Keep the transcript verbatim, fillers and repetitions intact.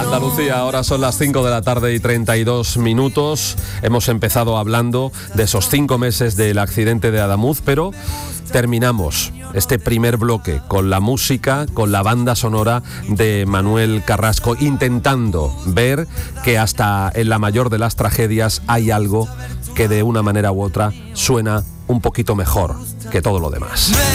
Andalucía, ahora son las cinco de la tarde y treinta y dos minutos. Hemos empezado hablando de esos cinco meses del accidente de Adamuz, pero terminamos este primer bloque con la música, con la banda sonora de Manuel Carrasco, intentando ver que hasta en la mayor de las tragedias hay algo que de una manera u otra suena un poquito mejor que todo lo demás.